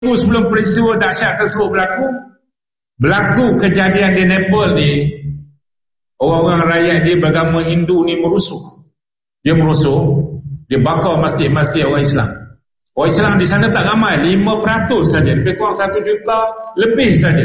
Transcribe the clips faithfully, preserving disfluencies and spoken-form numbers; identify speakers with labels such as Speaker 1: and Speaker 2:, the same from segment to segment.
Speaker 1: sebelum peristiwa dahsyat tersebut berlaku, berlaku kejadian di Nepal ni, orang-orang rakyat dia beragama Hindu ni merusuh. Dia merusuh, dia bakar masjid-masjid orang Islam. Orang Islam di sana tak ramai, lima peratus saja, lebih kurang satu juta lebih saja.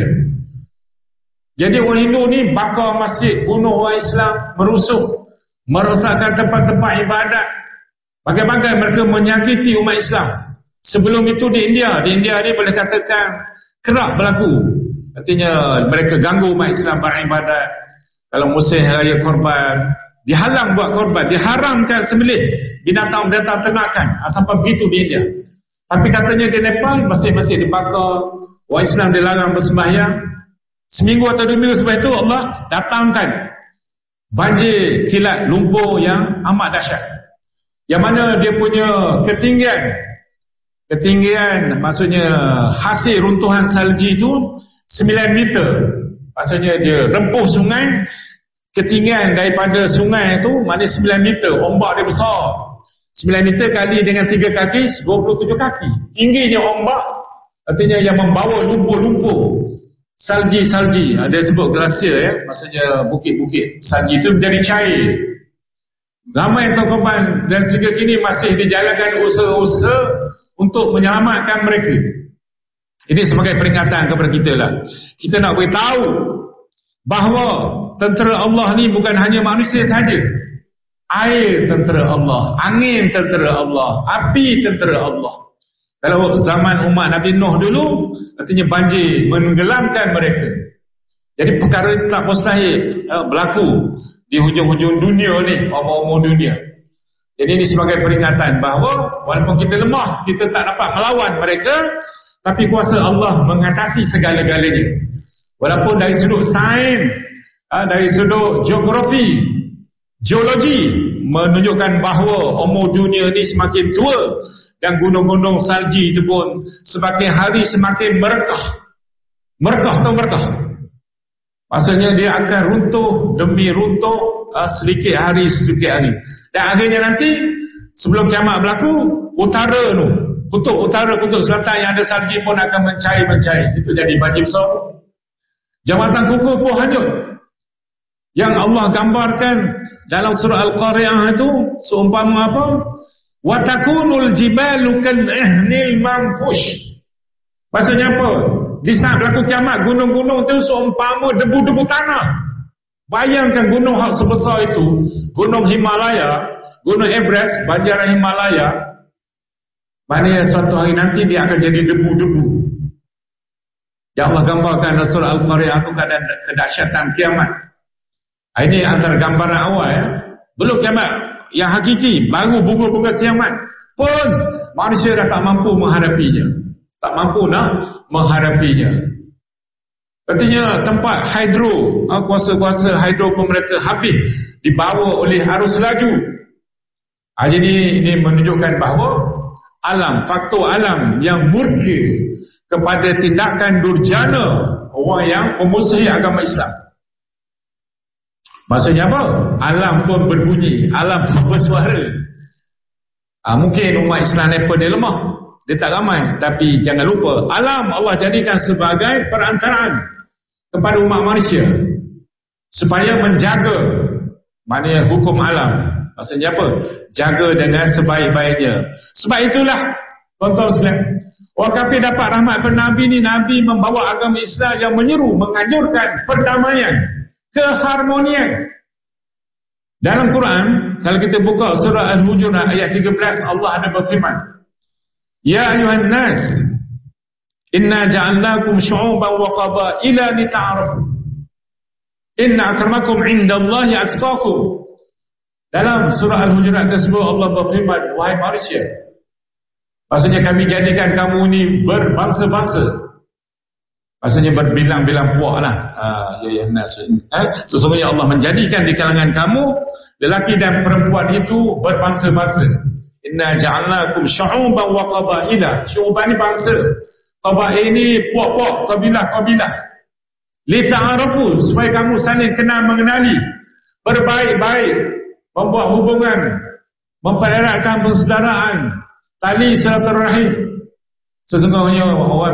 Speaker 1: Jadi orang Hindu ni bakar masjid, bunuh orang Islam, merusuh, merosakkan tempat-tempat ibadat. Bagai-bagai mereka menyakiti umat Islam. Sebelum itu di India, di India ni boleh katakan kerap berlaku. Artinya mereka ganggu umat Islam beribadat. Kalau musim raya korban, dihalang buat korban, diharamkan sembelih binatang-binatang ternakan. Sampai begitu di India. Tapi katanya di Nepal, masjid-masjid dibakar, orang Islam dilarang bersembahyang. Seminggu atau dua minggu setelah itu Allah datangkan banjir kilat lumpur yang amat dahsyat. Yang mana dia punya ketinggian, ketinggian maksudnya hasil runtuhan salji itu sembilan meter. Maksudnya dia rempuh sungai, ketinggian daripada sungai itu maknanya sembilan meter, ombak dia besar. sembilan meter kali dengan tiga kaki, dua puluh tujuh kaki. Tingginya ombak, artinya yang membawa lumpur-lumpur. Salji-salji, ada sebut glasier ya, maksudnya bukit-bukit. Salji itu menjadi cair. Ramai korban dan sehingga kini masih dijalankan usaha-usaha untuk menyelamatkan mereka. Ini sebagai peringatan kepada kita lah. Kita nak beritahu bahawa tentera Allah ni bukan hanya manusia sahaja. Air tentera Allah, angin tentera Allah, api tentera Allah. Kalau zaman umat Nabi Nuh dulu, artinya banjir menenggelamkan mereka. Jadi perkara ini tak mustahil uh, berlaku di hujung-hujung dunia ni, umur-umur dunia. Jadi ini sebagai peringatan bahawa walaupun kita lemah, kita tak dapat melawan mereka, tapi kuasa Allah mengatasi segala-galanya. Walaupun dari sudut sains, uh, dari sudut geografi, geologi menunjukkan bahawa umur dunia ni semakin tua dan gunung-gunung salji itu pun semakin hari semakin merekah. Merekah atau merekah? Maksudnya dia akan runtuh demi runtuh uh, sedikit hari sedikit hari. Dan akhirnya nanti sebelum kiamat berlaku, utara tu, kutub utara, kutub selatan yang ada salji pun akan mencair-mencair. Itu jadi banjir besar. Jambatan kukuh pun hanyut. Yang Allah gambarkan dalam surah Al-Qari'ah itu seumpama apa? Wa takunul jibalu kal ihnil manfush. Maksudnya apa? Di saat berlaku kiamat, gunung-gunung itu seumpama debu-debu tanah. Bayangkan gunung hak sebesar itu, gunung Himalaya, gunung Everest, banjaran Himalaya, maknanya suatu hari nanti dia akan jadi debu-debu. Ya Allah gambarkan dalam surah Al-Qari'ah itu keadaan kedahsyatan kiamat. Ini antara gambaran awal ya. Belum kiamat yang hakiki, baru bunga-bunga kiamat pun manusia dah tak mampu menghadapinya. Tak mampu nak menghadapinya. Artinya tempat hidro, kuasa-kuasa hidro pun mereka habis dibawa oleh arus laju. Ha, jadi ini menunjukkan bahawa alam, faktor alam yang murka kepada tindakan durjana orang yang memusuhi agama Islam. Maksudnya apa? Alam pun berbunyi, alam pun bersuara. Ha, mungkin umat Islam Nepal dia lemah, dia tak ramai, tapi jangan lupa alam Allah jadikan sebagai perantaraan kepada umat manusia supaya menjaga, maknanya hukum alam. Maksudnya apa? Jaga dengan sebaik-baiknya. Sebab itulah tuan-tuan sekalian, orang kafir dapat rahmat pada Nabi ni. Nabi membawa agama Islam yang menyeru, menganjurkan perdamaian, keharmonian. Dalam Quran, kalau kita buka surah Al-Hujurat ayat tiga belas, Allah ada berfirman, Ya ayuhan nas, inna ja'alnakum syu'uban wa qabaila lita'arafu. Inna akramakum indallahi atqakum. Dalam surah Al-Hujurat tersebut Allah berfirman, wahai manusia, maksudnya kami jadikan kamu ni berbangsa-bangsa. Maksudnya berbilang-bilang puak lah. Uh, ya ya nas. Eh? Sesungguhnya Allah menjadikan di kalangan kamu lelaki dan perempuan itu berbangsa-bangsa. Inna ja'alnakum syu'uban wa qabaila. Syu'uban ni bangsa, qabail ini puak-puak, kabilah-kabilah. Lita'arafu, supaya kamu saling kenal mengenali, berbaik-baik, membuat hubungan, mempereratkan persaudaraan, tali silaturahim. Sesungguhnya orang